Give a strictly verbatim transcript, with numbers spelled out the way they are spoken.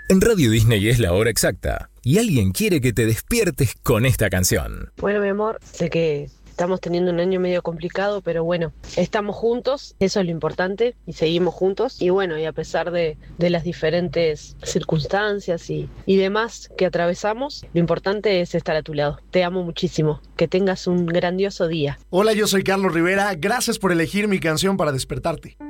En Radio Disney es la hora exacta y alguien quiere que te despiertes con esta canción. Bueno, mi amor, sé que estamos teniendo un año medio complicado, pero bueno, estamos juntos, eso es lo importante, y seguimos juntos. Y bueno, y a pesar de, de las diferentes circunstancias y, y demás que atravesamos, lo importante es estar a tu lado. Te amo muchísimo, que tengas un grandioso día. Hola, yo soy Carlos Rivera, gracias por elegir mi canción para despertarte.